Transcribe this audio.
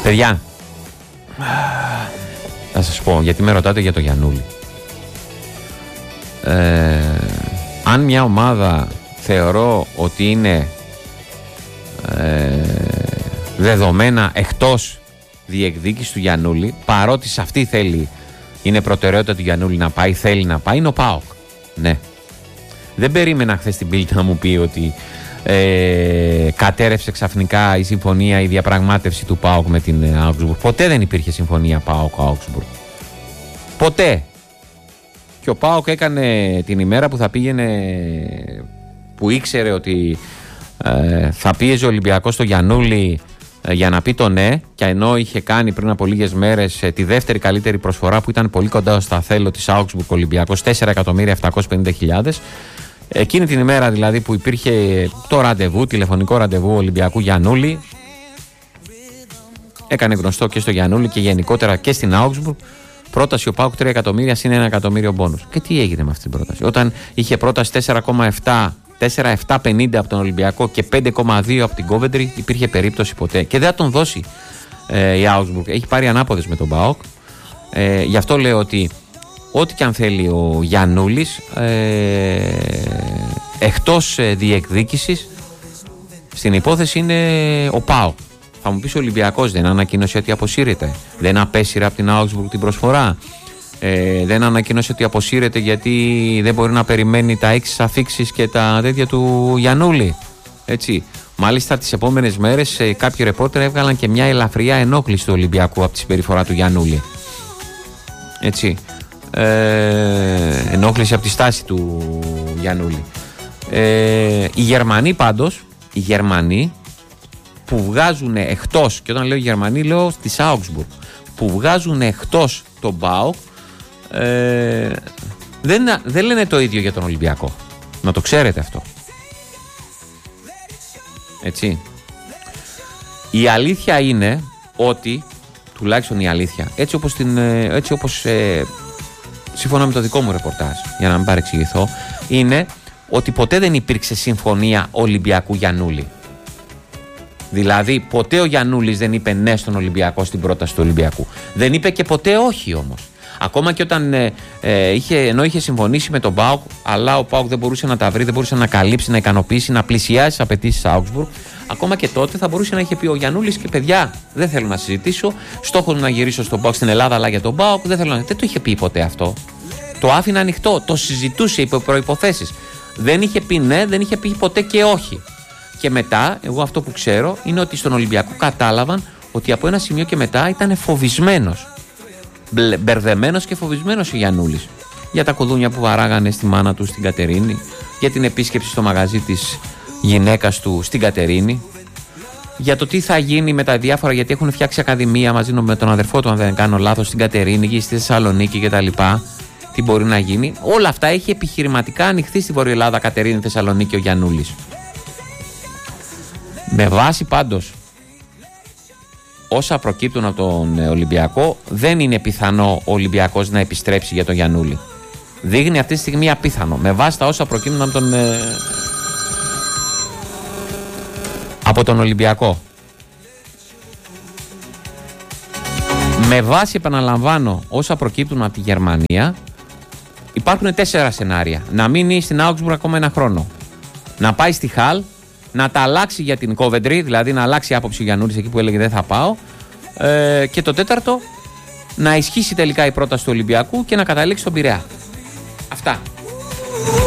Παιδιά, θα σας πω, γιατί με ρωτάτε για το Γιαννούλη. Αν μια ομάδα θεωρώ ότι είναι δεδομένα εκτός διεκδίκηση του Γιαννούλη, παρότι σε αυτή είναι προτεραιότητα του Γιαννούλη να πάει, θέλει να πάει, είναι ο ΠΑΟΚ. Ναι. Δεν περίμενα χθες την Bild να μου πει ότι κατέρευσε ξαφνικά η συμφωνία, η διαπραγμάτευση του ΠΑΟΚ με την Augsburg. Ποτέ δεν υπήρχε συμφωνία ΠΑΟΚ-Augsburg. Ποτέ. Και ο ΠΑΟΚ έκανε την ημέρα που θα πήγαινε, που ήξερε ότι θα πίεζε ο Ολυμπιακός στο Γιαννούλη για να πει το ναι, και ενώ είχε κάνει πριν από λίγες μέρες τη δεύτερη καλύτερη προσφορά που ήταν πολύ κοντά στα θέλω της Augsburg Ολυμπιακός, 4.750.000. Εκείνη την ημέρα δηλαδή που υπήρχε το ραντεβού, τηλεφωνικό ραντεβού Ολυμπιακού Γιαννούλη, έκανε γνωστό και στο Γιαννούλη και γενικότερα και στην Augsburg πρόταση ο ΠΑΟΚ 3 εκατομμύρια συν 1 εκατομμύριο μπόνους. Και τι έγινε με αυτή την πρόταση? Όταν είχε πρόταση 4,750 από τον Ολυμπιακό και 5,2 από την Coventry, υπήρχε περίπτωση ποτέ. Και δεν θα τον δώσει η Augsburg. Έχει πάρει ανάποδες με τον ΠΑΟΚ. Γι' αυτό λέω ότι ό,τι και αν θέλει ο Γιαννούλης, εκτός διεκδίκησης στην υπόθεση είναι ο ΠΑΟΚ. Θα μου πεις ο Ολυμπιακός δεν ανακοίνωσε ότι αποσύρεται, δεν απέσυρε από την Augsburg την προσφορά, δεν ανακοίνωσε ότι αποσύρεται γιατί δεν μπορεί να περιμένει τα 6 αφίξεις και τα τέτοια του Γιαννούλη. Έτσι. Μάλιστα τις επόμενες μέρες κάποιοι ρεπόρτερ έβγαλαν και μια ελαφριά ενόχληση του Ολυμπιακού από τη συμπεριφορά του Γιαννούλη. Έτσι. Ενόχληση από τη στάση του Γιαννούλη. Οι Γερμανοί πάντως, οι Γερμανοί που βγάζουν εκτός, και όταν λέω Γερμανοί λέω της Augsburg, που βγάζουν εκτός τον ΠΑΟΚ, δεν λένε το ίδιο για τον Ολυμπιακό. Να το ξέρετε αυτό. Έτσι. Η αλήθεια είναι ότι, τουλάχιστον η αλήθεια, έτσι όπως σύμφωνα με το δικό μου ρεπορτάζ, για να μην παρεξηγηθώ, είναι ότι ποτέ δεν υπήρξε συμφωνία Ολυμπιακού Γιαννούλη. Δηλαδή, ποτέ ο Γιαννούλης δεν είπε ναι στον Ολυμπιακό στην πρόταση του Ολυμπιακού. Δεν είπε και ποτέ όχι όμως. Ακόμα και όταν ενώ είχε συμφωνήσει με τον ΠΑΟΚ, αλλά ο ΠΑΟΚ δεν μπορούσε να τα βρει, δεν μπορούσε να καλύψει, να ικανοποιήσει, να πλησιάσει τις απαιτήσεις της Augsburg, ακόμα και τότε θα μπορούσε να είχε πει ο Γιαννούλης και παιδιά, δεν θέλω να συζητήσω. Στόχο να γυρίσω στον ΠΑΟΚ στην Ελλάδα, αλλά για τον ΠΑΟΚ δεν θέλω να. Δεν το είχε πει ποτέ αυτό. Το άφηνε ανοιχτό, το συζητούσε υπό προϋποθέσεις. Δεν είχε πει ναι, δεν είχε πει ποτέ και όχι. Και μετά, εγώ αυτό που ξέρω είναι ότι στον Ολυμπιακό κατάλαβαν ότι από ένα σημείο και μετά ήταν φοβισμένος. Μπερδεμένος και φοβισμένος ο Γιαννούλης. Για τα κουδούνια που βαράγανε στη μάνα του στην Κατερίνη, για την επίσκεψη στο μαγαζί της γυναίκας του στην Κατερίνη, για το τι θα γίνει με τα διάφορα, γιατί έχουν φτιάξει ακαδημία μαζί με τον αδερφό του, αν δεν κάνω λάθος, στην Κατερίνη και στη Θεσσαλονίκη κτλ. Τι μπορεί να γίνει. Όλα αυτά έχει επιχειρηματικά ανοιχθεί στη Βορειοελλάδα, Κατερίνη, Θεσσαλονίκη ο Γιαννούλης. Με βάση πάντως όσα προκύπτουν από τον Ολυμπιακό, δεν είναι πιθανό ο Ολυμπιακός να επιστρέψει για τον Γιαννούλη. Δείχνει αυτή τη στιγμή απίθανο. Με βάση τα όσα προκύπτουν από τον Ολυμπιακό. Με βάση, επαναλαμβάνω, όσα προκύπτουν από τη Γερμανία, υπάρχουν 4 σενάρια. Να μείνει στην Augsburg ακόμα ένα χρόνο. Να πάει στη Χαλ, να τα αλλάξει για την Coventry, δηλαδή να αλλάξει άποψη ο Γιαννούλης εκεί που έλεγε δεν θα πάω. Και το 4ο, να ισχύσει τελικά η πρόταση του Ολυμπιακού και να καταλήξει στον Πειραιά. Αυτά.